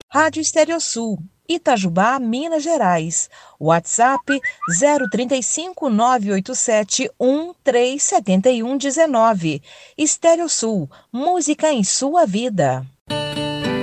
Rádio Estereosul, Itajubá, Minas Gerais. WhatsApp 035 987 137119. Estereosul, música em sua vida.